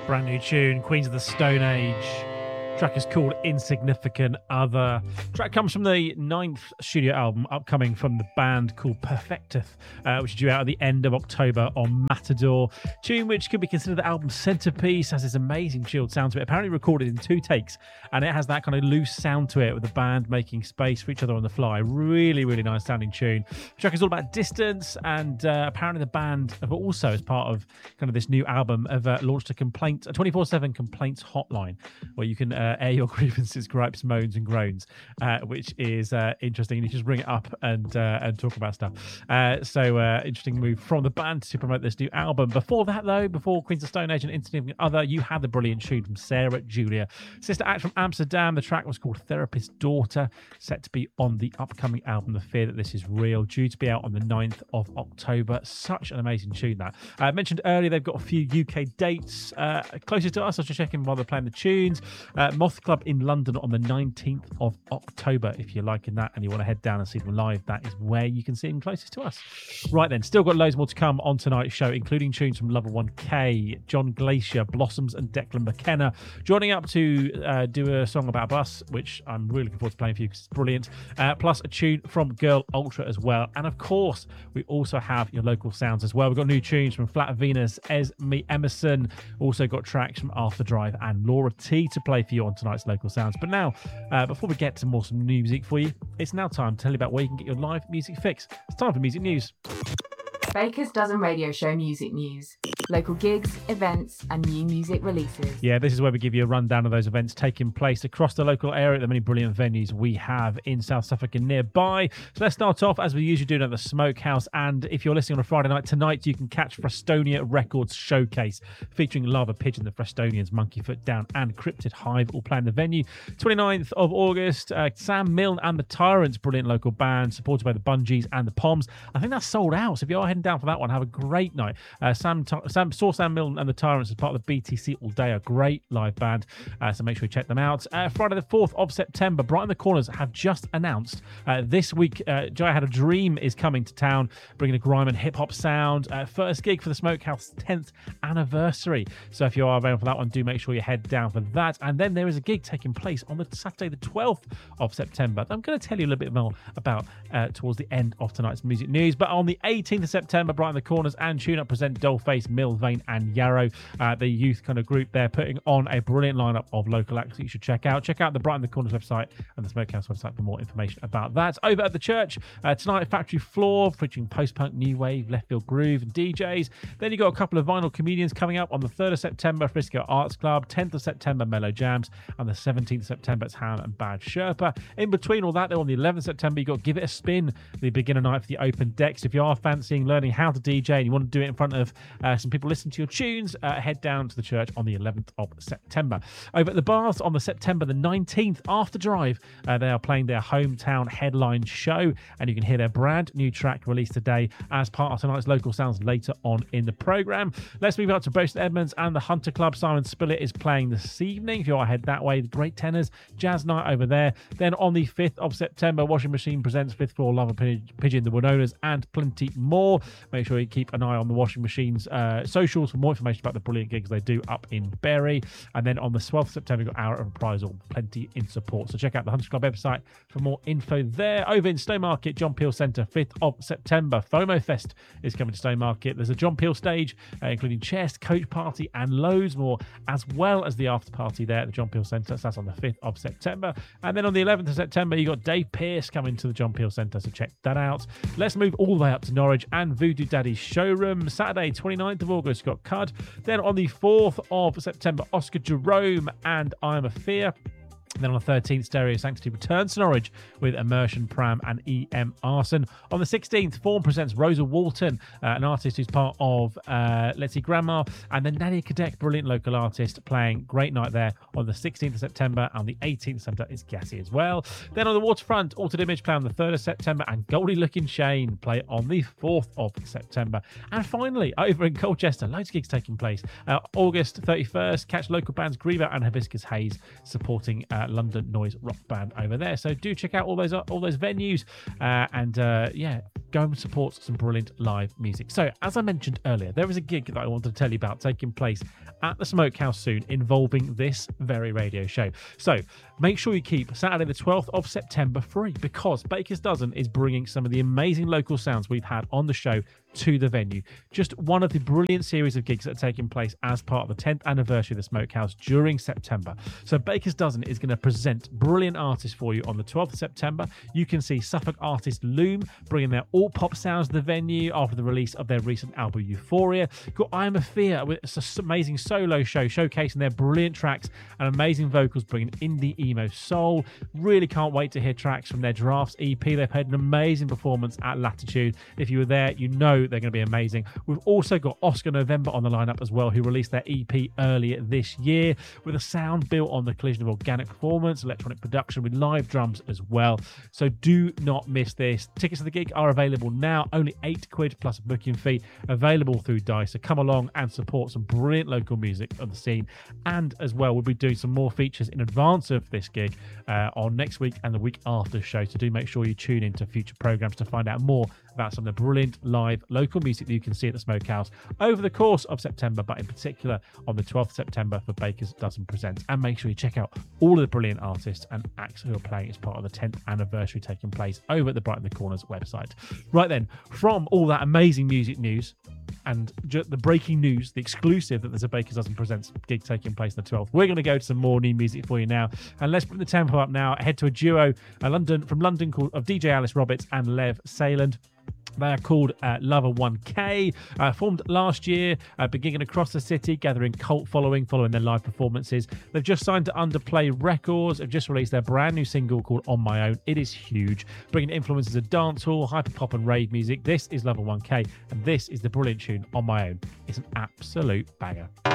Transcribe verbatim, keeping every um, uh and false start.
Brand new tune, Queens of the Stone Age. Track is called Insignificant Other. Track comes from the ninth studio album upcoming from the band called Perfecteth, uh, which is due out at the end of October on Matador. Tune which could be considered the album's centerpiece, has this amazing chilled sound to it, apparently recorded in two takes, and it has that kind of loose sound to it with the band making space for each other on the fly. Really, really nice sounding tune. The track is all about distance, and uh, apparently the band have also, as part of kind of this new album, have uh, launched a complaint, a twenty-four seven complaints hotline where you can uh, air your grievances, gripes, moans and groans, uh, which is uh, interesting. You just bring it up and uh, and talk about stuff. Uh, so uh, interesting move from the band to promote this new album. Before that though, before Queens of Stone Age and Insignificant Other, you had the brilliant tune from Sarah Julia, sister act from Amsterdam. The track was called Therapist's Daughter, set to be on the upcoming album The Fear That This Is Real, due to be out on the ninth of October. Such an amazing tune that. I uh, mentioned earlier they've got a few U K dates uh, closest to us. I was just checking while they're playing the tunes. Uh, Moth Club in London on the nineteenth of October. If you're liking that and you want to head down and see them live, that is where you can see them closest to us. Right then, still got loads more to come on tonight's show, including tunes from Level one K, John Glacier, Blossoms and Declan McKenna joining up to uh, do a song about a bus, which I'm really looking forward to playing for you because it's brilliant. Uh, plus a tune from Girl Ultra as well. And of course, we also have your local sounds as well. We've got new tunes from Flat Venus, Esme Emerson, also got tracks from Afterdrive and Laura T to play for you on tonight's local sounds. But now, uh, before we get to more some new music for you, it's now time to tell you about where you can get your live music fix. It's time for music news. Baker's Dozen Radio Show music news. Local gigs, events, and new music releases. Yeah, this is where we give you a rundown of those events taking place across the local area, the many brilliant venues we have in South Suffolk and nearby. So let's start off, as we usually do, at the Smokehouse. And if you're listening on a Friday night, tonight you can catch Frestonia Records Showcase, featuring Lava Pigeon, the Frestonians, Monkey Foot Down, and Cryptid Hive, all playing the venue. twenty-ninth of August, uh, Sam Milne and the Tyrants, brilliant local band, supported by the Bungees and the Poms. I think that's sold out, so if you're heading down for that one, have a great night. Uh, Sam, Sam saw Sam Milne and the Tyrants as part of the B T C All Day, a great live band, uh, so make sure you check them out. Uh, Friday the fourth of September, Brighton the Corners have just announced uh, this week uh, Joe Had a Dream is coming to town, bringing a grime and hip hop sound. Uh, first gig for the Smokehouse tenth anniversary, so if you are available for that one, do make sure you head down for that. And then there is a gig taking place on the Saturday the twelfth of September that I'm going to tell you a little bit more about uh, towards the end of tonight's music news. But on the eighteenth of September, Brighton the Corners and Tune Up present Dollface, Millvane and Yarrow, uh, the youth kind of group. They're putting on a brilliant lineup of local acts that you should check out. Check out the Brighton the Corners website and the Smokehouse website for more information about that. Over at the church uh, tonight, Factory Floor featuring post-punk, new wave, left field groove and D Js. Then you got a couple of vinyl comedians coming up on the third of September, Frisco Arts Club, tenth of September, Mellow Jams, and the seventeenth of September, it's Ham and Bad Sherpa. In between all that, though, on the eleventh of September, you got Give It a Spin, the beginner night for the open decks. If you are fancying learning how to D J and you want to do it in front of uh, some people listening to your tunes, uh, head down to the church on the eleventh of September. Over at the Baths on the September the nineteenth, Afterdrive, uh, they are playing their hometown headline show, and you can hear their brand new track released today as part of tonight's local sounds later on in the programme. Let's move up to Boast Edmonds and the Hunter Club. Simon Spillett is playing this evening. If you are head that way, the Great Tenors, Jazz Night over there. Then on the fifth of September, Washing Machine presents Fifth Floor, Lava Pigeon, the Winonas, and plenty more. Make sure you keep an eye on the Washing Machine's uh, socials for more information about the brilliant gigs they do up in Bury. And then on the twelfth of September, you've got Hour of Reprisal, plenty in support. So check out the Hunter Club website for more info there. Over in Stowmarket, John Peel Centre, fifth of September, FOMO Fest is coming to Stowmarket. There's a John Peel stage, uh, including chess, coach party, and loads more, as well as the after party there at the John Peel Centre. So that's on the fifth of September. And then on the eleventh of September, you got Dave Pearce coming to the John Peel Centre, so check that out. Let's move all the way up to Norwich and Voodoo Daddy's showroom. Saturday, twenty-ninth of August, got Cud. Then on the fourth of September, Oscar Jerome and I Am a Fear. Then on the thirteenth, Stereo Sanctity returns to Norwich with Immersion Pram and E M Arson. On the sixteenth, Form presents Rosa Walton, uh, an artist who's part of uh, Let's See Grandma, and then Nadia Kadek, brilliant local artist, playing great night there on the sixteenth of September, and the eighteenth of September is Gassy as well. Then on the Waterfront, Altered Image play on the third of September, and Goldie Looking Shane play on the fourth of September. And finally, over in Colchester, loads of gigs taking place. Uh, August thirty-first, catch local bands Griever and Hibiscus Haze supporting uh, London noise rock band over there. So do check out all those all those venues, uh, and uh, yeah, go and support some brilliant live music. So, as I mentioned earlier, there is a gig that I wanted to tell you about taking place at the Smokehouse soon involving this very radio show. So, make sure you keep Saturday the twelfth of September free, because Baker's Dozen is bringing some of the amazing local sounds we've had on the show to the venue. Just one of the brilliant series of gigs that are taking place as part of the tenth anniversary of the Smokehouse during September. So Baker's Dozen is going to present brilliant artists for you on the twelfth of September. You can see Suffolk artist Loom bringing their all pop sounds to the venue after the release of their recent album Euphoria. You've got I'm a Fear with an amazing solo show showcasing their brilliant tracks and amazing vocals, bringing indie emo soul. Really can't wait to hear tracks from their Drafts E P. They've had an amazing performance at Latitude. If you were there, you know they're going to be amazing. We've also got Oscar November on the lineup as well, who released their E P earlier this year with a sound built on the collision of organic performance, electronic production with live drums as well. So do not miss this. Tickets to the gig are available now, only eight quid plus a booking fee, available through Dice. So come along and support some brilliant local music of the scene. And as well, we'll be doing some more features in advance of this gig uh, on next week and the week after show. So do make sure you tune into future programs to find out more about some of the brilliant live local music that you can see at the Smokehouse over the course of September, but in particular on the twelfth of September for Baker's Dozen Presents. And make sure you check out all of the brilliant artists and acts who are playing as part of the tenth anniversary taking place over at the Brighton the Corners website. Right then, from all that amazing music news and ju- the breaking news, the exclusive that there's a Baker's Dozen Presents gig taking place on the twelfth, we're going to go to some more new music for you now. And let's bring the tempo up now. Head to a duo a London from London called of D J Alice Roberts and Lev Sayland. They are called uh, Lover one K, uh, formed last year, uh, beginning across the city, gathering cult following following their live performances. They've just signed to Underplay Records. They've just released their brand new single called On My Own. It is huge, bringing influences of dancehall, hyperpop and rave music. This is Lover one K, and this is the brilliant tune On My Own. It's an absolute banger.